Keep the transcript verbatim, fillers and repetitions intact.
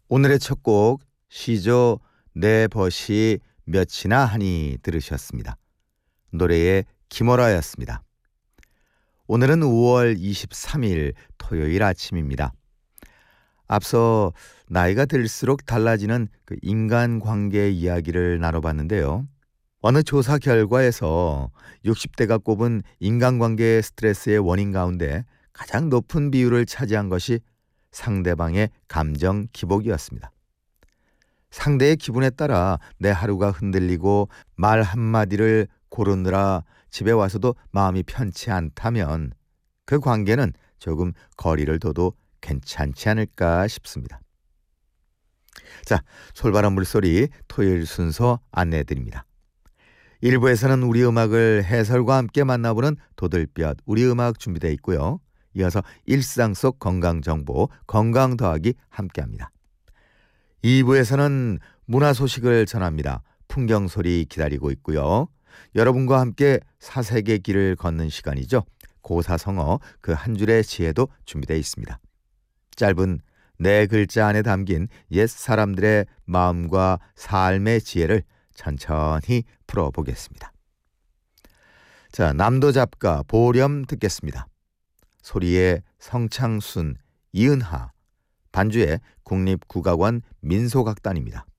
오늘의 첫 곡 시조 내 벗이 몇이나 하니 들으셨습니다. 노래의 김어라였습니다. 오늘은 오월 이십삼일 토요일 아침입니다. 앞서 나이가 들수록 달라지는 그 인간관계 이야기를 나눠봤는데요. 어느 조사 결과에서 육십 대가 꼽은 인간관계 스트레스의 원인 가운데 가장 높은 비율을 차지한 것이 상대방의 감정 기복이었습니다. 상대의 기분에 따라 내 하루가 흔들리고 말 한마디를 고르느라 집에 와서도 마음이 편치 않다면 그 관계는 조금 거리를 둬도 괜찮지 않을까 싶습니다. 자, 솔바람 물소리 토요일 순서 안내해드립니다. 일 부에서는 우리 음악을 해설과 함께 만나보는 도들볕 우리 음악 준비되어 있고요. 이어서 일상 속 건강정보 건강 더하기 함께합니다. 이 부에서는 문화 소식을 전합니다. 풍경소리 기다리고 있고요. 여러분과 함께 사색의 길을 걷는 시간이죠. 고사성어 그 한 줄의 지혜도 준비되어 있습니다. 짧은 네 글자 안에 담긴 옛 사람들의 마음과 삶의 지혜를 천천히 풀어보겠습니다. 자, 남도 잡가 보렴 듣겠습니다. 소리의 성창순, 이은하, 반주의 국립국악원 민소각단입니다.